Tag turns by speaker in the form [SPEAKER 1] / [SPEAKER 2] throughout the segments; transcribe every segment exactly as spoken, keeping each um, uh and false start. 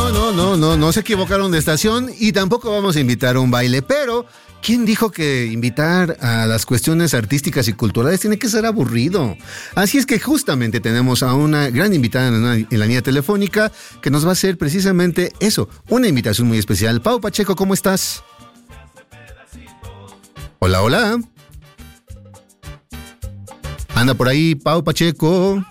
[SPEAKER 1] No, no, no, no, no se equivocaron de estación y tampoco vamos a invitar a un baile, pero ¿quién dijo que invitar a las cuestiones artísticas y culturales tiene que ser aburrido? Así es que justamente tenemos a una gran invitada en la, en la línea telefónica que nos va a hacer precisamente eso, una invitación muy especial. Pau Pacheco, ¿cómo estás? Hola, hola. Anda por ahí, Pau Pacheco.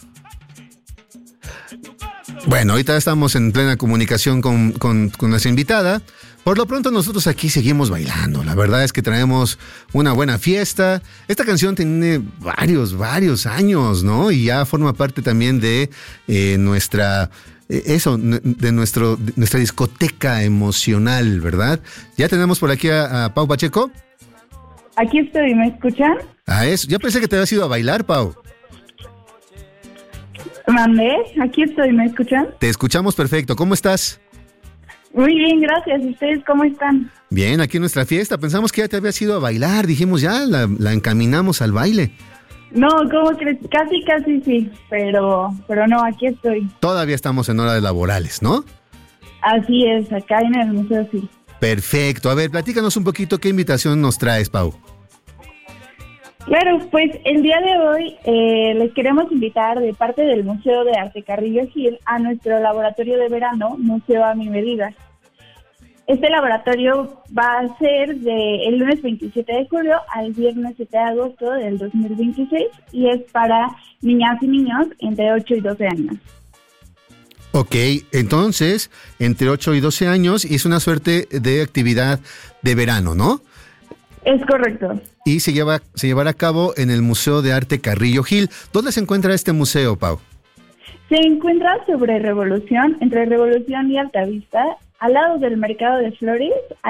[SPEAKER 1] Bueno, ahorita estamos en plena comunicación con, con, con nuestra invitada. Por lo pronto nosotros aquí seguimos bailando. La verdad es que traemos una buena fiesta. Esta canción tiene varios, varios años, ¿no? Y ya forma parte también de eh, nuestra... Eh, eso, de nuestro, de nuestra discoteca emocional, ¿verdad? Ya tenemos por aquí a, a Pau Pacheco.
[SPEAKER 2] Aquí estoy, ¿me escuchan?
[SPEAKER 1] Ah, eso. Ya pensé que te habías ido a bailar, Pau.
[SPEAKER 2] Mandé, aquí estoy, ¿me escuchan?
[SPEAKER 1] Te escuchamos perfecto. ¿Cómo estás?
[SPEAKER 2] Muy bien, gracias. ¿Ustedes cómo están?
[SPEAKER 1] Bien, aquí en nuestra fiesta. Pensamos que ya te habías ido a bailar. Dijimos, ya, la, la encaminamos al baile.
[SPEAKER 2] No, ¿cómo crees? Casi, casi sí, pero, pero no, aquí estoy.
[SPEAKER 1] Todavía estamos en horas laborales, ¿no?
[SPEAKER 2] Así es, acá en el museo sí.
[SPEAKER 1] Perfecto. A ver, platícanos un poquito qué invitación nos traes, Pau.
[SPEAKER 2] Claro, pues el día de hoy eh, les queremos invitar de parte del Museo de Arte Carrillo Gil a nuestro laboratorio de verano, Museo a mi medida. Este laboratorio va a ser de el lunes veintisiete de julio al viernes siete de agosto del dos mil veintiséis y es para niñas y niños entre ocho y doce años.
[SPEAKER 1] Ok, entonces, entre ocho y doce años, y es una suerte de actividad de verano, ¿no?
[SPEAKER 2] Es correcto.
[SPEAKER 1] Y se lleva se llevará a cabo en el Museo de Arte Carrillo Gil. ¿Dónde se encuentra este museo, Pau?
[SPEAKER 2] Se encuentra sobre Revolución, entre Revolución y Altavista, al lado del Mercado de Flores.